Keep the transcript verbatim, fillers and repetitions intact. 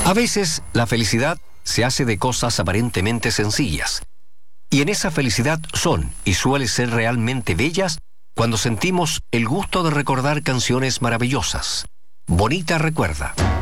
A veces la felicidad se hace de cosas aparentemente sencillas. Y en esa felicidad son, y suele ser realmente bellas, cuando sentimos el gusto de recordar canciones maravillosas. Bonita recuerda.